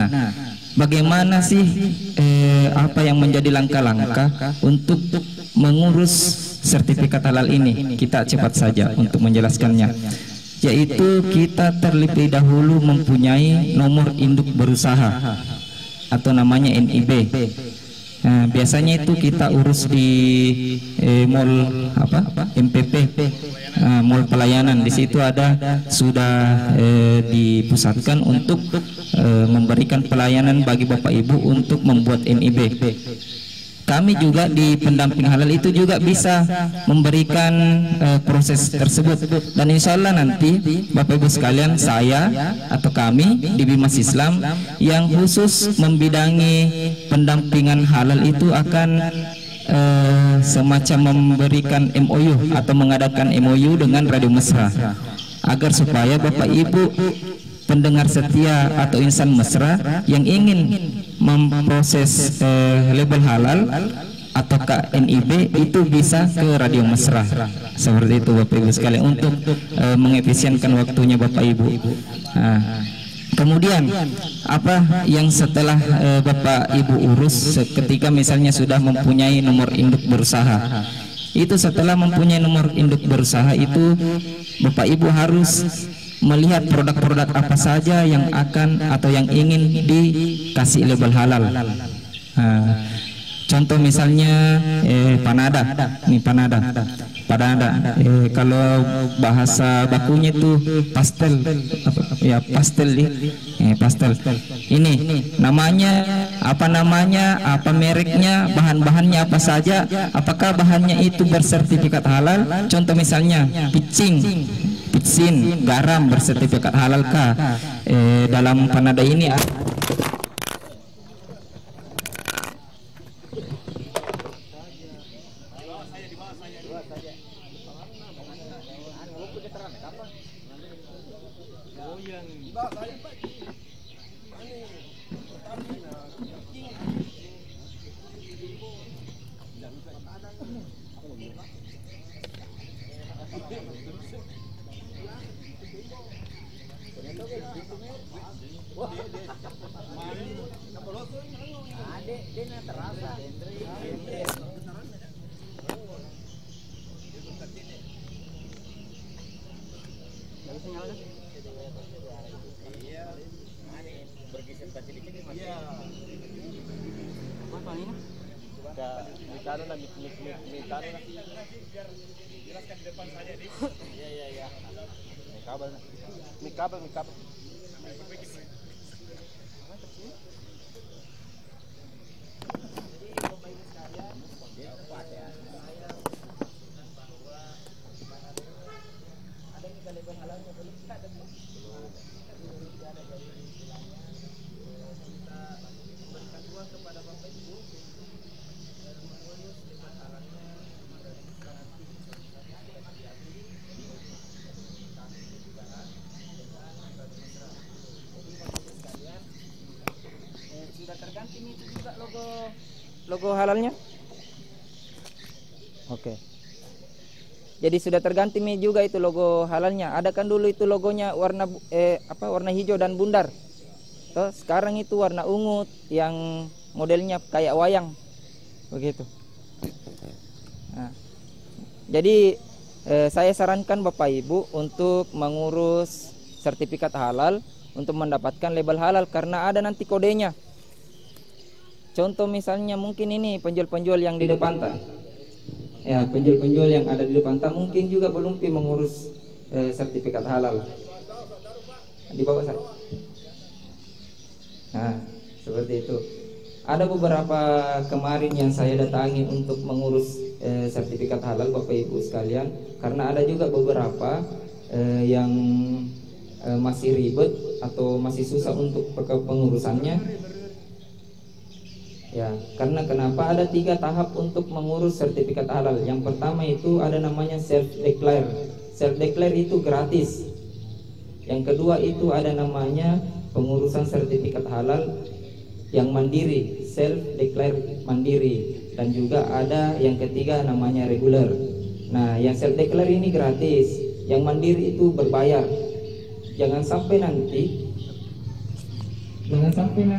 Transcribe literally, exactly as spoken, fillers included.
Nah, bagaimana sih eh, apa yang menjadi langkah-langkah untuk mengurus sertifikat halal ini? Kita cepat saja untuk menjelaskannya. Yaitu kita terlebih dahulu mempunyai nomor induk berusaha atau namanya N I B. Nah, biasanya itu kita urus di eh, mall apa? M P P, nah, mall pelayanan. Di situ ada sudah eh, dipusatkan untuk eh, memberikan pelayanan bagi Bapak Ibu untuk membuat N I B. Kami juga di pendamping halal itu juga bisa memberikan uh, proses tersebut, dan insya Allah nanti Bapak Ibu sekalian, saya atau kami di Bimas Islam yang khusus membidangi pendampingan halal itu akan uh, semacam memberikan M O U atau mengadakan M O U dengan Radio Mesra, agar supaya Bapak Ibu pendengar setia atau insan mesra yang ingin memproses eh, label halal atau K N I B itu bisa ke Radio Mesra. Seperti itu Bapak Ibu sekalian, untuk eh, mengefisienkan waktunya Bapak Ibu. Nah, kemudian apa yang setelah eh, Bapak Ibu urus ketika misalnya sudah mempunyai nomor induk berusaha, itu setelah mempunyai nomor induk berusaha itu Bapak Ibu harus melihat produk-produk apa saja yang akan atau yang ingin dikasih label halal. Nah, contoh misalnya eh, panada, ini panada, panada. Eh, kalau bahasa bakunya itu pastel, apa, ya pastel, eh, pastel. Ini namanya apa namanya, apa mereknya, bahan-bahannya apa saja, apakah bahannya itu bersertifikat halal? Contoh misalnya pitching, pitsin, garam bersertifikat halalkah? Eh, dalam panada ini Mikabel, mikabel. logo halalnya. Oke. Jadi sudah terganti mi juga itu logo halalnya. Ada kan dulu itu logonya warna eh apa warna hijau dan bundar. Toh sekarang itu warna ungu yang modelnya kayak wayang. Begitu. Nah, jadi eh, saya sarankan Bapak Ibu untuk mengurus sertifikat halal untuk mendapatkan label halal, karena ada nanti kodenya. Contoh misalnya mungkin ini penjual-penjual yang di depan tak, ya penjual-penjual yang ada di depan tak mungkin juga belum pi mengurus eh, sertifikat halal. Di bawah saya. Nah, seperti itu. Ada beberapa kemarin yang saya datangi untuk mengurus eh, sertifikat halal Bapak Ibu sekalian, karena ada juga beberapa eh, yang eh, masih ribet atau masih susah untuk pengurusannya. Ya, karena kenapa ada tiga tahap untuk mengurus sertifikat halal. Yang pertama itu ada namanya self declare. Self declare itu gratis. Yang kedua itu ada namanya pengurusan sertifikat halal yang mandiri, self declare mandiri. Dan juga ada yang ketiga namanya regular. Nah, yang self declare ini gratis, yang mandiri itu berbayar. Jangan sampai nanti Jangan sampai nanti